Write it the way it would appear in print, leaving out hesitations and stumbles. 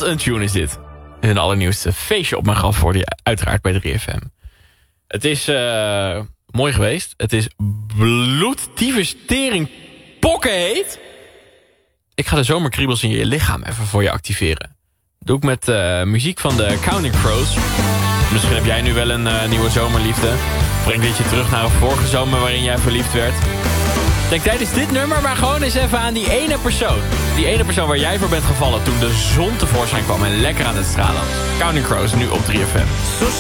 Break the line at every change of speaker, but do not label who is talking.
Wat een tune is dit. Een allernieuwste feestje op mijn graf voor je uiteraard bij 3FM. Het is mooi geweest. Het is bloedtyfus tering pokkenheet. Ik ga de zomerkriebels in je lichaam even voor je activeren. Doe ik met muziek van de Counting Crows. Misschien heb jij nu wel een nieuwe zomerliefde. Breng dit je terug naar een vorige zomer waarin jij verliefd werd. Denk tijdens dit nummer maar gewoon eens even aan die ene persoon. Die ene persoon waar jij voor bent gevallen toen de zon tevoorschijn kwam en lekker aan het stralen was. Counting Crows, nu op 3FM.